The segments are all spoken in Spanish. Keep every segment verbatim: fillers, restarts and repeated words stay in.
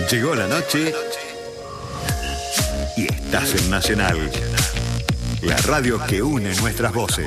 Llegó la noche y estás en Nacional, la radio que une nuestras voces.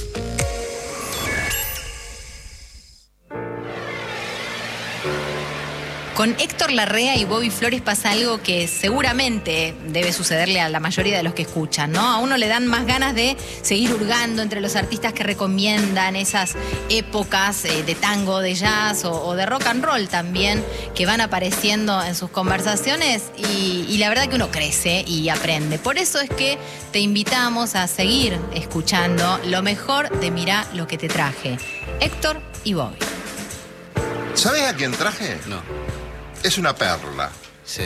Con Héctor Larrea y Bobby Flores pasa algo que seguramente debe sucederle a la mayoría de los que escuchan, ¿no? A uno le dan más ganas de seguir hurgando entre los artistas que recomiendan esas épocas eh, de tango, de jazz o, o de rock and roll también, que van apareciendo en sus conversaciones y, y la verdad que uno crece y aprende. Por eso es que te invitamos a seguir escuchando lo mejor de Mirá lo que te traje. Héctor y Bobby. ¿Sabés a quién traje? No. Es una perla. Sí.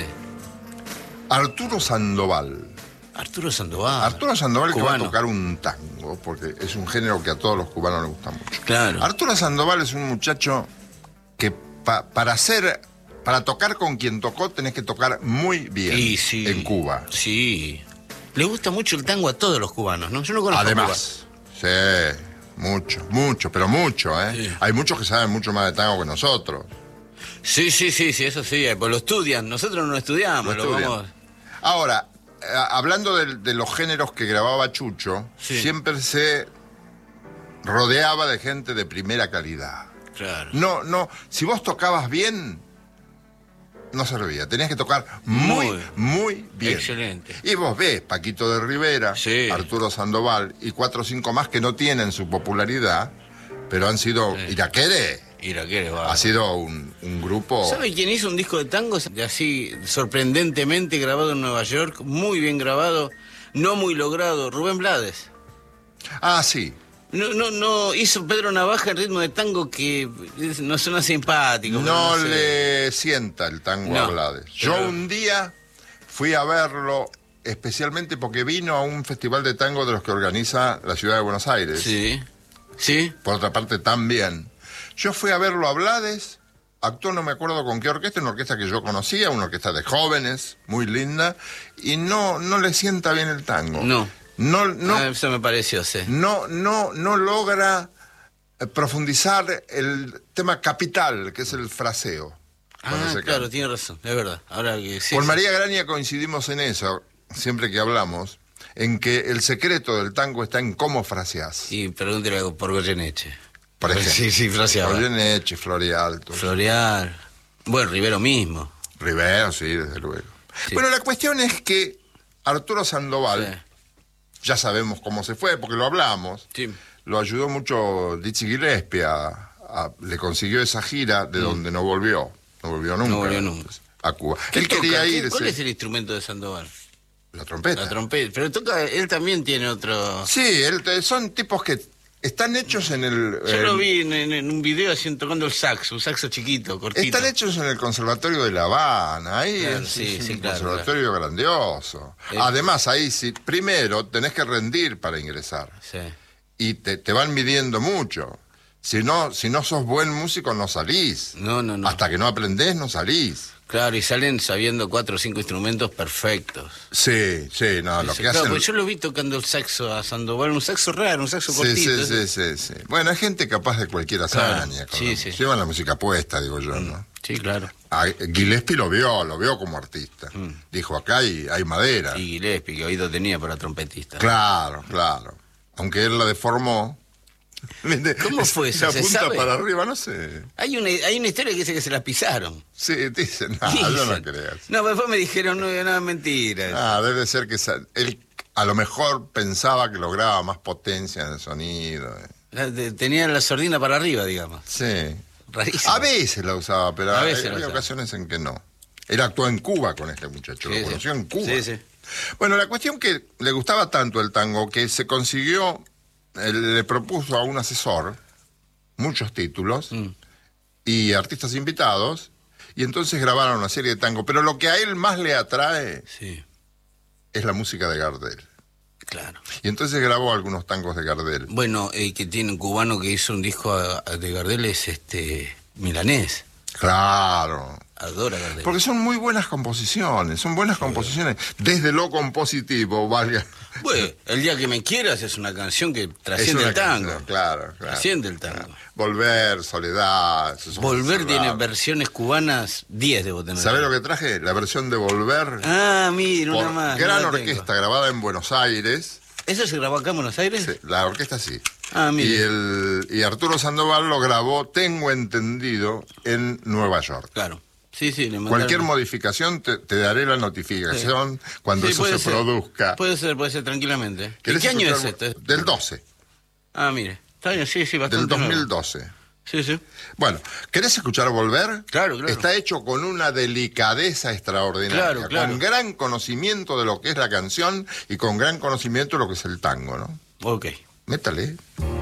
Arturo Sandoval. Arturo Sandoval. Arturo Sandoval que va a Cubano. tocar un tango, porque es un género que a todos los cubanos les gusta mucho. Claro. Arturo Sandoval es un muchacho que pa- para hacer, para tocar con quien tocó tenés que tocar muy bien Sí, sí. en Cuba. Sí. Le gusta mucho el tango a todos los cubanos, ¿no? Yo no conozco Además, sí, mucho, mucho, pero mucho, ¿eh? Sí. Hay muchos que saben mucho más de tango que nosotros. Cuba. Sí, sí, sí, sí, eso sí, pues lo estudian. Nosotros no lo estudiamos, Lo lo, estudian. vamos... Ahora, eh, hablando de, de los géneros que grababa Chucho, Sí. siempre se rodeaba de gente de primera calidad. Claro. No, no, si vos tocabas bien, no servía. Tenías que tocar muy, Muy. muy bien. Excelente. Y vos ves, Paquito de Rivera, Sí. Arturo Sandoval y cuatro o cinco más que no tienen su popularidad, pero han sido... Sí. Iraquere Iraquere, va. ha sido un, un grupo... ¿Sabe quién hizo un disco de tangos de así sorprendentemente grabado en Nueva York? Muy bien grabado, no muy logrado. Rubén Blades. Ah, sí. No, no, no, hizo Pedro Navaja el ritmo de tango que es- no suena simpático. pero No sé. le sienta el tango No, a Blades. Yo pero- un día fui a verlo especialmente porque vino a un festival de tango de los que organiza la ciudad de Buenos Aires. Sí, sí. Por otra parte, también. Yo fui a verlo a Blades, actuó no me acuerdo con qué orquesta, una orquesta que yo conocía, una orquesta de jóvenes, muy linda, y no, no le sienta bien el tango. No. No, no, Ah, eso me pareció, sí. no, no, no logra eh, profundizar el tema capital, que es el fraseo. cuando Ah, se claro, canta. tiene razón, es verdad. Ahora que sí. Con sí. María Graña coincidimos en eso, siempre que hablamos, en que el secreto del tango está en cómo fraseás. Sí, pregúntele por Goyeneche. Por ejemplo. Sí, sí, fraseaba. Goyeneche, Florialto, Floreal. Bueno, Rivero mismo. Rivero, sí, desde luego. Sí. Bueno, la cuestión es que Arturo Sandoval, Sí. ya sabemos cómo se fue, porque lo hablamos, Sí. lo ayudó mucho Dizzy Gillespie, a, a- le consiguió esa gira de donde no volvió, no volvió nunca. Mm. No volvió nunca. A Cuba. ¿Qué Él toca? quería ¿Qué- irse. ¿Cuál es el instrumento de Sandoval? La trompeta. La trompeta. Pero toca, él también tiene otro... Sí, él, te- son tipos que están hechos en el... Yo eh, lo vi en, en- en un video así tocando el saxo, un saxo chiquito, cortito. Están hechos en el Conservatorio de La Habana, ahí Claro, es, sí, es sí, un claro, conservatorio grandioso. Eh, Además, ahí sí, primero tenés que rendir para ingresar Sí. y te, te van midiendo mucho. Si no, si no sos buen músico, no salís. No, no, no. Hasta que no aprendés, no salís. Claro, y salen sabiendo cuatro o cinco instrumentos perfectos. Sí, sí, no, lo Sí, que claro, hacen... pues yo lo vi tocando el saxo a Sandoval, un saxo raro, un saxo Sí, cortito. sí, sí, sí, sí. Bueno, hay gente capaz de cualquier Claro, hazaña. con sí, la- sí. Llevan la música puesta, digo yo, ¿no? Sí, claro. A- Gillespie lo vio, lo vio como artista. Dijo, acá hay, hay madera. Y Gillespie, que oído tenía para trompetista. Claro, claro. Aunque él la deformó. ¿Cómo fue eso? La ¿Se punta sabe? para arriba, no sé. Hay una, hay una historia que dice que se la pisaron. Sí, dicen, no, yo no Dicen. creo. No, pero después me dijeron, no, no, mentira. Ah, debe ser que sa- él a lo mejor pensaba que lograba más potencia en el sonido. eh. La- de- tenía la sordina para arriba, digamos. Sí. Rarísimo. A veces la usaba, pero A hay- veces la había usaba. ocasiones en que no. Él actuó en Cuba con este muchacho, Sí, lo sí. conoció en Cuba. Sí, sí. Bueno, la cuestión que le gustaba tanto el tango que se consiguió, él le propuso a un asesor muchos títulos Mm. y artistas invitados, y entonces grabaron una serie de tango. Pero lo que a él más le atrae Sí, es la música de Gardel. claro. Y entonces grabó algunos tangos de Gardel. Bueno, eh, que tiene un cubano que hizo un disco a- a- de Gardel es este Milanés. Claro, adora Gardel. Porque son muy buenas composiciones, son buenas composiciones. Desde lo compositivo, valga. Bueno, El día que me quieras es una canción que Es trasciende una el tango. canción, claro, claro. Trasciende el tango. Volver, Soledad. esos son Volver tiene reservados. versiones cubanas diez debo tener. ¿Sabés lo que traje? La versión de Volver. Ah, mire, una por más. gran no la tengo. orquesta grabada en Buenos Aires. ¿Eso se grabó acá en Buenos Aires? Sí, la orquesta sí. Ah, mire. Y, el, y Arturo Sandoval lo grabó, tengo entendido, en Nueva York. Claro. Sí, sí, le mandaron- Cualquier modificación te, te daré la notificación cuando Sí, eso puede se ser. produzca. Puede ser, puede ser, tranquilamente. ¿De ¿Querés qué año es escuchar- este? Del doce, Ah, mire. Está bien, sí, sí, del bastante dos mil nuevo. doce. Sí, sí. Bueno, ¿querés escuchar Volver? Claro, claro. Está hecho con una delicadeza extraordinaria, Claro, claro. con gran conocimiento de lo que es la canción y con gran conocimiento de lo que es el tango, ¿no? Ok. Métale.